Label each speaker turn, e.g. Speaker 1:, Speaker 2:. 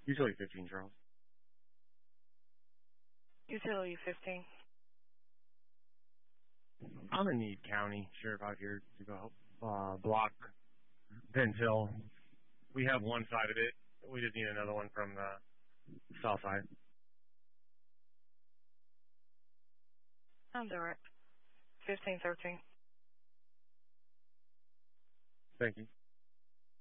Speaker 1: Usually 15, Charles.
Speaker 2: Utility 15.
Speaker 1: I'm in Meade County. Sheriff out here to go block Penn Hill. We have one side of it. We just need another one from the south side.
Speaker 2: I'm direct. 1513.
Speaker 1: Thank you.